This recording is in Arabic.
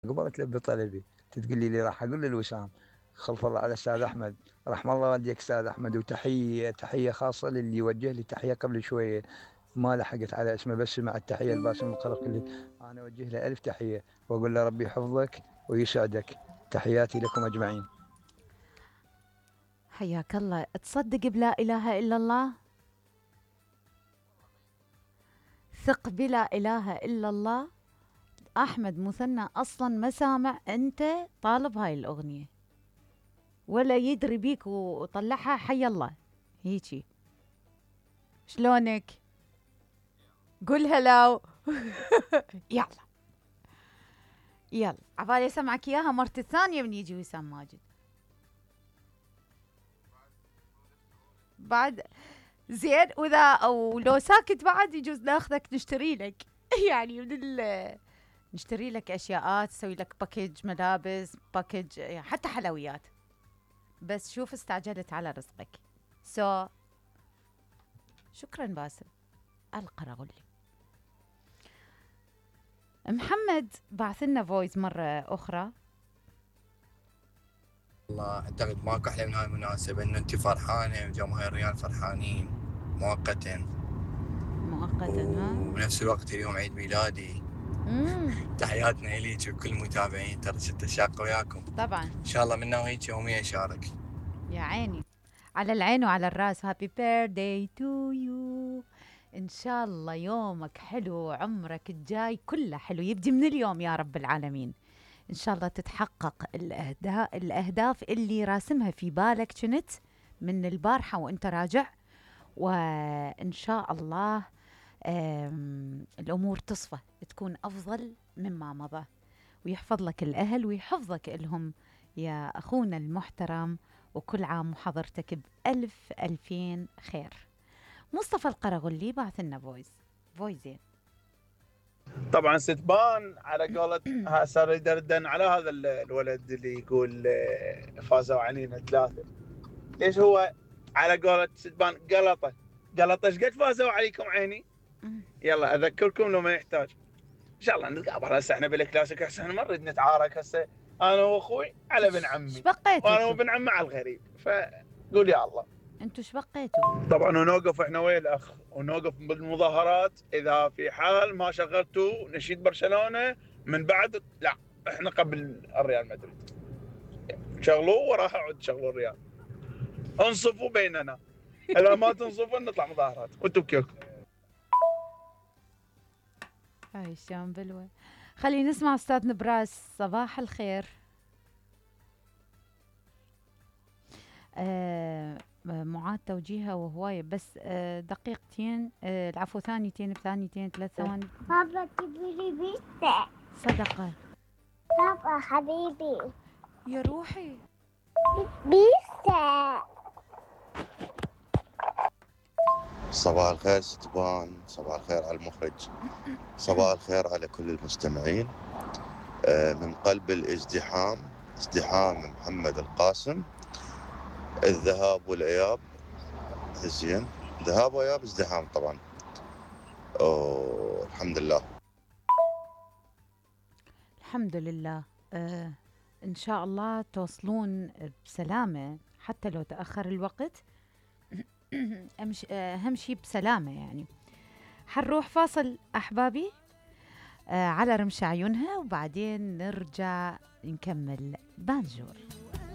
قبلت له بطلبي، تقول لي راح اقول للوسام خلف الله على استاذ احمد، رحم الله والديك استاذ احمد، وتحيه تحيه خاصه للي وجه لي تحيه قبل شويه ما لحقت على اسمه، بس مع التحيه الباسم القرق اللي انا اوجه له الف تحيه واقول له ربي يحفظك ويسعدك. تحياتي لكم اجمعين. حياك الله. تصدق بلا إله إلا الله؟ ثق بلا إله إلا الله. أحمد مثنى أصلا ما سامع أنت طالب هاي الأغنية ولا يدري بيك وطلعها. حي الله هيجي. شلونك؟ قول هلاو. يلا يلا، عبالي اسمعك اياها مرة الثانية من يجي وسام ماجد بعد. زين، واذا او لو ساكت بعد يجوز ناخذك نشتري لك يعني نشتري لك اشياءات، نسوي لك باكج ملابس، باكج يعني حتى حلويات. بس شوف استعجلت على رزقك. سو شكرا باسل القرغلي. محمد بعث لنا فويس مرة أخرى. والله اعتقد ماكو احلى من هاي المناسبه انه انت فرحانه وجماهير الريال فرحانين مؤقتا، مؤقتا ها. وبنفس الوقت اليوم عيد ميلادي. تحياتنا اليك وكل المتابعين، ترى ست اشياء وياكم طبعا ان شاء الله، منا وهيك يوميا اشارك. يا عيني، على العين وعلى الراس. هابي بيرثداي تو يو. ان شاء الله يومك حلو، عمرك الجاي كله حلو، يبدي من اليوم يا رب العالمين. ان شاء الله تتحقق الاهداف اللي راسمها في بالك كنت من البارحه وانت راجع. وان شاء الله الامور تصفى تكون افضل مما مضى، ويحفظ لك الاهل ويحفظك الهم يا اخونا المحترم. وكل عام وحضرتك بألف ألفين خير. مصطفى القرغلي بعث لنا فويزين. طبعا ستبان على قولة صار يدردن على هذا الولد اللي يقول فازوا علينا 3. ليش هو على قولة ستبان قلطة ايش قد فازوا عليكم عيني؟ يلا اذكركم لو ما يحتاج. ان شاء الله نتقابل هسه احنا بالكلاسيك، احسن ما نريد نتعارك هسه انا واخوي على ابن عمي وانا وابن عمي على الغريب، فقول يا الله. انتوا ايش بقيتوا؟ طبعا ونوقف احنا ويا الاخ ونوقف بالمظاهرات اذا في حال ما شغلتوا نشيد برشلونه من بعد. لا احنا قبل الريال مدريد شغلوه وراح اعود شغلوا الريال. انصفوا بيننا، اذا ما تنصفوا نطلع مظاهرات وانتم بكيفكم. هاي الشام بلوى. خلينا نسمع استاذ نبراس. صباح الخير. معاد توجيهها وهواية، بس دقيقتين، العفو ثانيتين بثانيتين 3 ثواني. بابا تبي بيتزا. صدقة بابا حبيبي يا روحي. بيتزا. صباح الخير ستبان، صباح الخير على المخرج، صباح الخير على كل المستمعين. من قلب الازدحام، ازدحام محمد القاسم. الذهاب والإياب زين، ذهاب وإياب ازدحام طبعا. الحمد لله. الحمد لله. إن شاء الله توصلون بسلامة حتى لو تأخر الوقت. أهم شي بسلامة يعني. حنروح فاصل أحبابي على رمش عيونها، وبعدين نرجع نكمل بانجور.